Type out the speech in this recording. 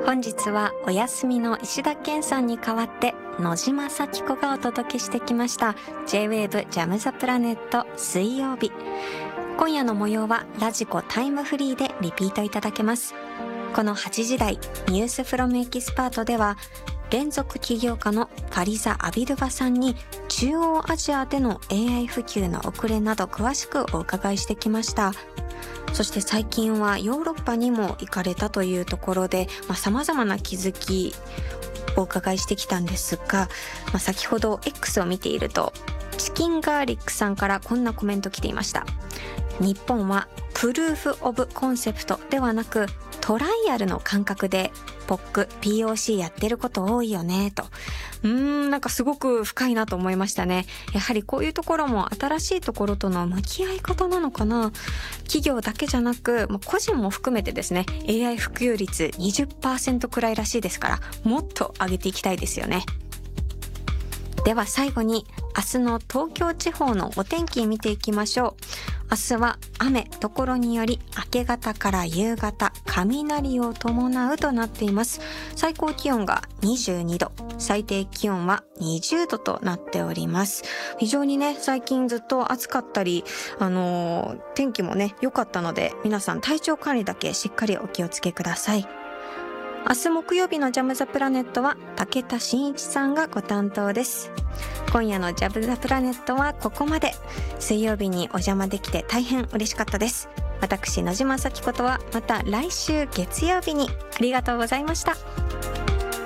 本日はお休みの石田健さんに代わって野島咲子がお届けしてきました J-Wave ジャムザプラネット水曜日。今夜の模様はラジコタイムフリーでリピートいただけます。この8時台ニュースフロムエキスパートでは連続起業家のファリザ・アビドゥバさんに中央アジアでの AI 普及の遅れなど詳しくお伺いしてきました。そして最近はヨーロッパにも行かれたというところで、様々な気づきをお伺いしてきたんですが、先ほど X を見ているとチキンガーリックさんからこんなコメント来ていました。日本はプルーフオブコンセプトではなくトライアルの感覚でPOC やってること多いよねと。なんかすごく深いなと思いましたね。やはりこういうところも新しいところとの向き合い方なのかな。企業だけじゃなく個人も含めてですね、 AI 普及率 20% くらいらしいですから、もっと上げていきたいですよね。では最後に明日の東京地方のお天気見ていきましょう。明日は雨、ところにより明け方から夕方、雷を伴うとなっています。最高気温が22度、最低気温は20度となっております。非常にね、最近ずっと暑かったり、天気もね、良かったので、皆さん体調管理だけしっかりお気をつけください。明日木曜日のジャムザプラネットは武田真一さんがご担当です。今夜のジャムザプラネットはここまで。水曜日にお邪魔できて大変嬉しかったです。私野島咲子とはまた来週月曜日に。ありがとうございました。